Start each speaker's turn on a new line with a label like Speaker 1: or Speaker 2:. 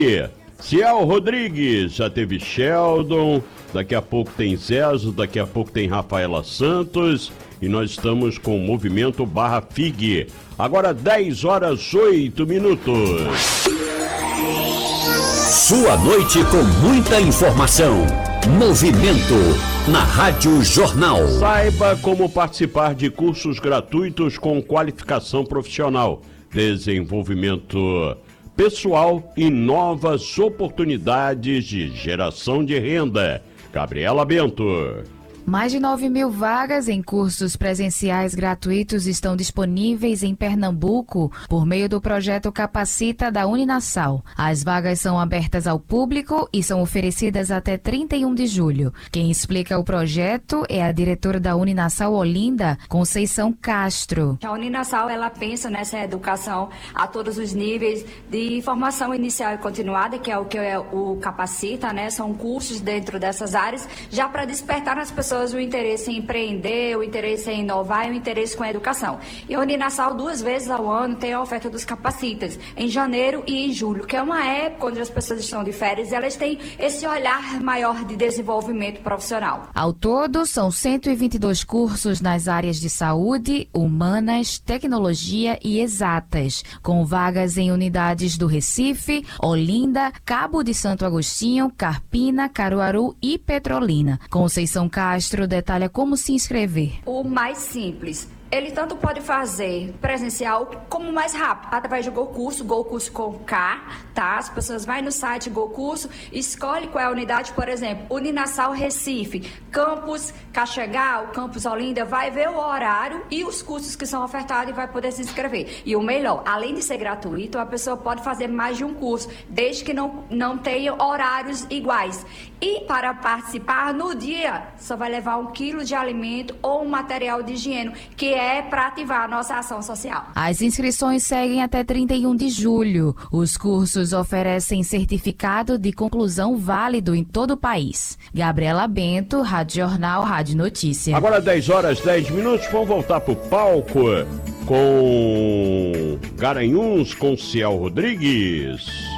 Speaker 1: Ciel Rodrigues, já teve Sheldon, daqui a pouco tem Zezo, daqui a pouco tem Rafaela Santos e nós estamos com o movimento Barra FIG. Agora 10h08.
Speaker 2: Sua noite com muita informação. Movimento na Rádio Jornal.
Speaker 1: Saiba como participar de cursos gratuitos com qualificação profissional, desenvolvimento pessoal e novas oportunidades de geração de renda. Gabriela Bento.
Speaker 3: Mais de 9.000 vagas em cursos presenciais gratuitos estão disponíveis em Pernambuco por meio do projeto Capacita da Uninasal. As vagas são abertas ao público e são oferecidas até 31 de julho. Quem explica o projeto é a diretora da Uninasal Olinda, Conceição Castro.
Speaker 4: A Uninasal, ela pensa nessa educação a todos os níveis de formação inicial e continuada, que é o Capacita, né? São cursos dentro dessas áreas, já para despertar nas pessoas o interesse em empreender, o interesse em inovar e o interesse com a educação. E a Uninasal 2 vezes ao ano tem a oferta dos Capacitas, em janeiro e em julho, que é uma época onde as pessoas estão de férias e elas têm esse olhar maior de desenvolvimento profissional.
Speaker 3: Ao todo, são 122 cursos nas áreas de saúde, humanas, tecnologia e exatas, com vagas em unidades do Recife, Olinda, Cabo de Santo Agostinho, Carpina, Caruaru e Petrolina. Conceição Castro detalha como se inscrever.
Speaker 4: O mais simples. Ele tanto pode fazer presencial como mais rápido, através de GoCurso com K, tá? As pessoas vão no site GoCurso, escolhe qual é a unidade, por exemplo, Uninasal Recife, Campus Caxegal, Campus Olinda, vai ver o horário e os cursos que são ofertados e vai poder se inscrever. E o melhor, além de ser gratuito, a pessoa pode fazer mais de um curso, desde que não tenha horários iguais. E para participar, no dia, só vai levar 1 quilo de alimento ou um material de higiene, que é para ativar a nossa ação social.
Speaker 3: As inscrições seguem até 31 de julho. Os cursos oferecem certificado de conclusão válido em todo o país. Gabriela Bento, Rádio Jornal, Rádio Notícia.
Speaker 1: Agora 10h10, vamos voltar pro palco com Garanhuns, com Ciel Rodrigues.